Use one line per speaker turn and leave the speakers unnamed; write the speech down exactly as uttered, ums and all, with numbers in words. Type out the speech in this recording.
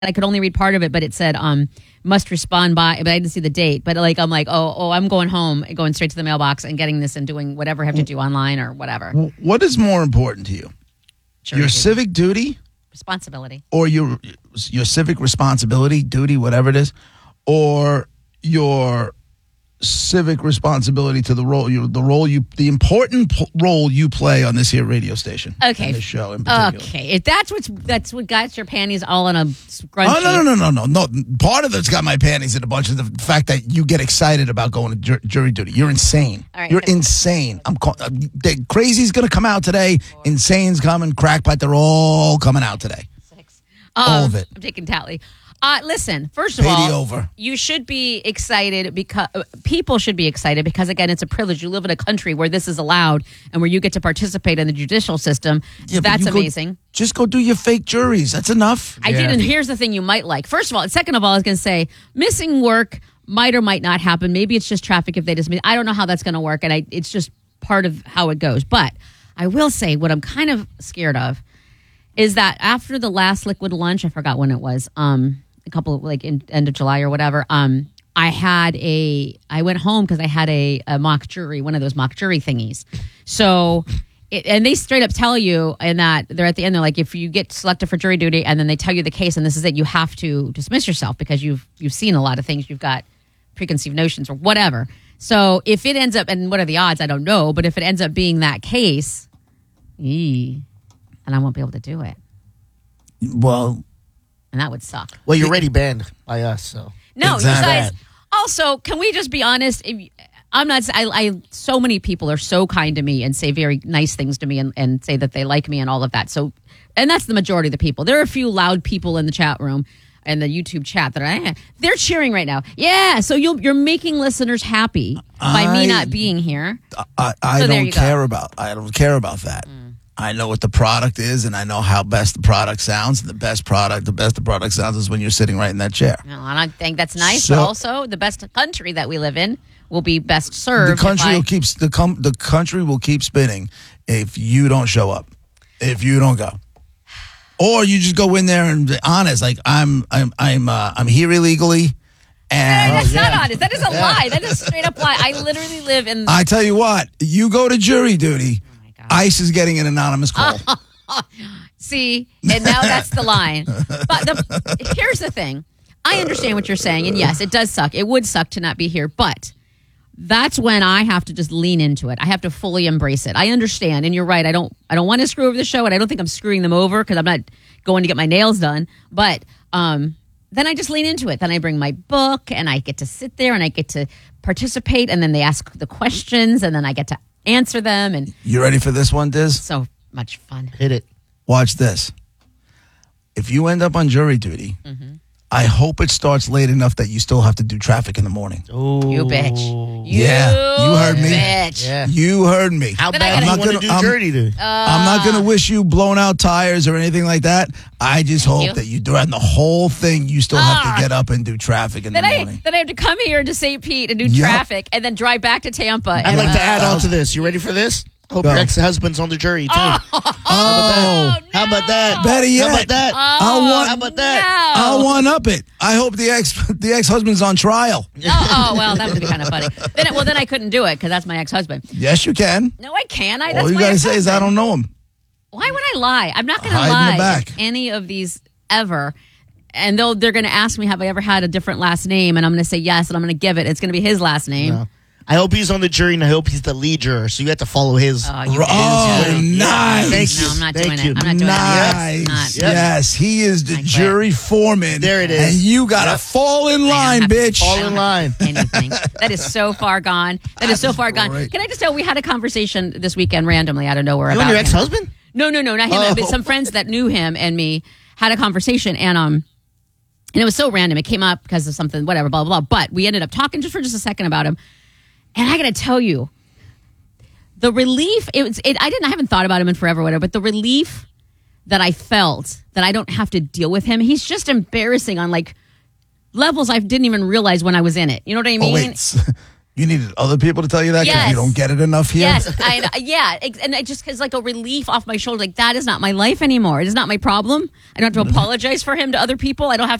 I could only read part of it, but it said um must respond by, but I didn't see the date. But like I'm like, oh, oh, I'm going home, going straight to the mailbox and getting this and doing whatever I have to do online or whatever.
What is more important to you?
Sure
your
do.
civic duty,
responsibility,
or your your civic responsibility, duty, whatever it is, or your civic responsibility to the role you the role you the important p- role you play on this here radio station.
Okay,
and this show in particular.
Okay, if that's what's that's what got your panties all in a scrunchie.
Oh no no no no no no! Part of it's got my panties in a bunch of the fact that you get excited about going to jur- jury duty. You're insane.
All right,
You're
okay.
insane. I'm call- uh, the crazy's gonna come out today. Insane's coming. Crackpot. They're all coming out today.
Six.
All
Um,
of it.
I'm taking tally. Uh, listen, first of
Pay
all,
the over.
you should be excited because uh, people should be excited because, again, it's a privilege. You live in a country where this is allowed and where you get to participate in the judicial system.
Yeah, but
That's
you go-
amazing.
just go do your fake juries. That's enough.
I did, and here's the thing you might like. First of all, and second of all, I was going to say missing work might or might not happen. Maybe it's just traffic if they just miss. I don't know how that's going to work, and I, it's just part of how it goes. But I will say what I'm kind of scared of is that after the last liquid lunch, I forgot when it was, um, a couple of, like in end of July or whatever, um, I had a, I went home because I had a, a mock jury, one of those mock jury thingies. So, it, and they straight up tell you in that they're at the end, they're like, if you get selected for jury duty and then they tell you the case and this is it, you have to dismiss yourself because you've, you've seen a lot of things. You've got preconceived notions or whatever. So if it ends up, and what are the odds? I don't know. But if it ends up being that case, ee, and I won't be able to do it.
Well,
And that would suck.
Well, you're already banned by us, so.
No,
Exactly.
you guys. Also, can we just be honest? If, I'm not. I, I. So many people are so kind to me and say very nice things to me and, and say that they like me and all of that. So, and that's the majority of the people. There are a few loud people in the chat room and the YouTube chat that are. They're cheering right now. Yeah. So you'll, you're making listeners happy by
I-
me not being here.
I, I
So there
don't
you go.
care about. I don't care about that. I know what the product is, and I know how best the product sounds. And the best product, the best the product sounds, is when you're sitting right in that chair.
Well, and I think that's nice,
So-
but also the best country that we live in will be best served.
The
if
country
I-
will keep the com- the country will keep spinning if you don't show up, if you don't go, or you just go in there and be honest. Like I'm, I'm, I'm, uh, I'm here illegally, and
That's not honest. That is a lie. That is a straight up lie. I literally live in.
I tell you what, you go to jury duty.
God.
ICE is getting an anonymous call.
See, and now that's the line. But the, here's the thing. I understand what you're saying, and yes, it does suck. It would suck to not be here, but that's when I have to just lean into it. I have to fully embrace it. I understand, and you're right. I don't. I don't want to screw over the show, and I don't think I'm screwing them over because I'm not going to get my nails done. But um, then I just lean into it. Then I bring my book, and I get to sit there, and I get to participate, and then they ask the questions, and then I get to answer them, and
You ready for this one, Diz?
so much fun.
Hit it.
Watch this. If you end up on jury duty, I hope it starts late enough that you still have to do traffic in the morning.
Ooh.
You bitch. You
Yeah, you heard me.
Bitch.
Yeah.
You heard me.
How
Then I
bad do
gotta-
you
I'm
want to
not
do
gonna- I'm-
jury duty?
I'm not going to wish you blown out tires or anything like that. I just hope
you.
that you during the whole thing you still have
Ah.
to get up and do traffic in
Then
the
I
morning.
then I have to come here to Saint Pete and do
Yep.
traffic and then drive back to Tampa.
I'd
And,
like to
uh,
add on to this. You ready for this? Hope
Go.
your ex-husband's on the jury, too.
Oh,
How about that?
better yet.
How about that?
I'll
Oh,
one,
How about that?
no.
I'll one up it. I hope the ex the ex husband's on trial.
Oh, oh, well, that would be kind of funny. Then, it- well, then I couldn't do it because that's my ex-husband.
Yes, you can.
No, I can. I. That's
All you
my
got to say is I
ex-husband.
don't know him.
Why would I lie? I'm not going to
Hide in the
lie
back.
at any of these ever. And though they're going to ask me, have I ever had a different last name? And I'm going to say yes, and I'm going to give it. It's going to be his last name.
No. I hope he's on the jury, and I hope he's the lead juror, so you have to follow his.
Oh, you
Oh,
bitch.
nice.
Thank you.
No, I'm not
Thank
doing
you.
it. I'm not doing
Nice.
it. Not.
Yep.
Yes, he is the
I quit.
jury foreman.
There it is.
And you got to
Yep.
fall in
I
line,
don't have to
bitch.
Fall
I don't
in
have
line.
Anything. That is so far gone. That is so far gone.
great.
Can I just tell we had a conversation this weekend randomly out of nowhere
You
about
and your
him.
ex-husband?
No, no, no, not him.
Oh.
But some friends that knew him and me had a conversation, and um, and it was so random. It came up because of something, whatever, blah blah blah. But we ended up talking just for just a second about him, and I got to tell you, the relief. It was. It, I didn't. I haven't thought about him in forever, whatever. But the relief that I felt that I don't have to deal with him. He's just embarrassing on like levels I didn't even realize when I was in it. You know what I mean?
Oh, wait. You needed other people to tell you that because
Yes.
you don't get it enough here.
Yes, I, yeah, ex- and it just is like a relief off my shoulder. Like that is not my life anymore. It is not my problem. I don't have to apologize for him to other people. I don't have